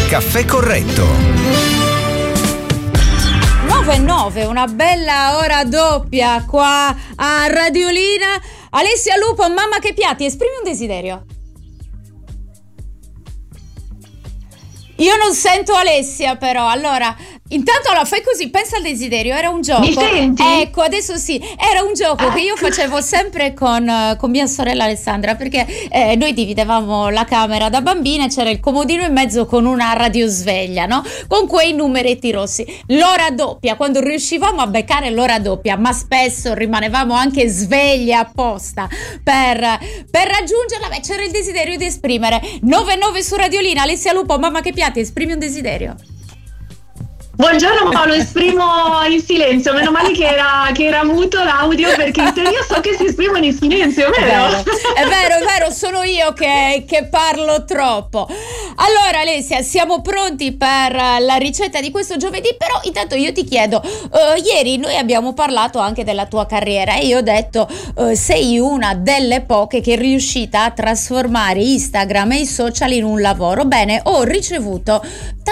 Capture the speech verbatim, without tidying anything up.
caffè corretto. nove e nove, una bella ora doppia qua a Radiolina. Alessia Lupo, mamma che piatti, esprimi un desiderio. Io non sento Alessia però, allora intanto allora, fai così, pensa al desiderio, era un gioco. Mi senti? Ecco, adesso sì, era un gioco ecco. che io facevo sempre con, con mia sorella Alessandra, perché eh, noi dividevamo la camera da bambine, c'era il comodino in mezzo con una radiosveglia, no? Con quei numeretti rossi. L'ora doppia, quando riuscivamo a beccare l'ora doppia, ma spesso rimanevamo anche sveglie apposta per, per raggiungerla, beh, c'era il desiderio di esprimere. nove e nove su Radiolina, Alessia Lupo, mamma che piatti, esprimi un desiderio. Buongiorno, ma lo esprimo in silenzio, meno male che era, che era muto l'audio, perché in teoria so che si esprimono in silenzio, È vero? vero, è vero, è vero, sono io che, che parlo troppo. Allora Alessia, siamo pronti per la ricetta di questo giovedì, però intanto io ti chiedo, uh, ieri noi abbiamo parlato anche della tua carriera e io ho detto uh, sei una delle poche che è riuscita a trasformare Instagram e i social in un lavoro. Bene, ho ricevuto